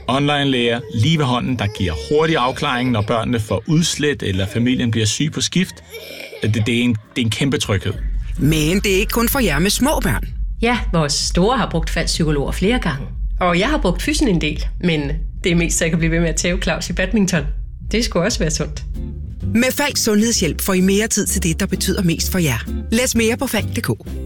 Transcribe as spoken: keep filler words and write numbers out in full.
Online-læger lige ved hånden, der giver hurtig afklaring, når børnene får udslæt eller familien bliver syg på skift. Det, det, er, en, det er en kæmpe tryghed. Men det er ikke kun for jer med små børn. Ja, vores store har brugt faldpsykologer flere gange. Og jeg har brugt fysen en del, men det er mest så jeg kan blive ved med at tæve Claus i badminton. Det skulle også være sundt. Med Falks sundhedshjælp får I mere tid til det, der betyder mest for jer. Læs mere på falk punktum d k.